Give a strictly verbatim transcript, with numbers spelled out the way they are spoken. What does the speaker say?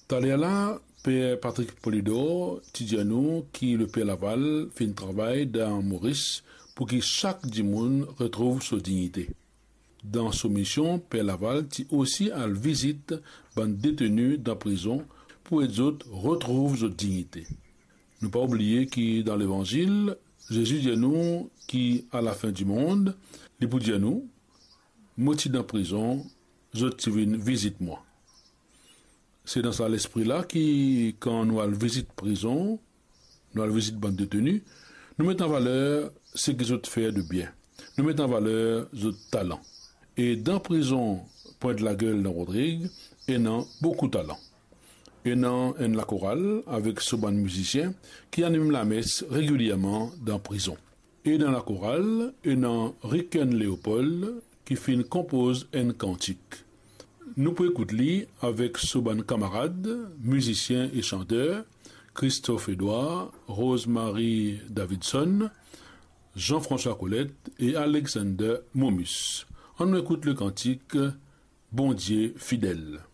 Talia là, Père Patrick Polidor, Tidianou, qui le Père Laval, fait un travail dans Maurice pour que chaque Dimoun retrouve sa dignité. Dans sa mission, Père Laval dit aussi à la visite d'un détenu dans la prison pour que les autres retrouvent sa dignité. Ne pas oublier que dans l'évangile, Jésus dit à nous qui, à la fin du monde, il peut dire à nous, moi, dans la prison, je te visite-moi. C'est dans ça l'esprit-là qui, quand nous allons visiter prison, nous allons visiter bande détenus, nous mettons en valeur ce que je te fais de bien. Nous mettons en valeur ce talent. Et dans prison, Pointe de la Gueule dans Rodrigue, il y a beaucoup de talent. Il y a la chorale avec ce bon musicien qui anime la messe régulièrement dans prison. Et dans la chorale, il y a Ricken Léopold qui fin compose un cantique. Nous pouvons écouter avec ce bon camarade, musicien et chanteur, Christophe Edouard, Rosemary Davidson, Jean-François Colette et Alexander Momus. On écoute le cantique Bon Dieu fidèle.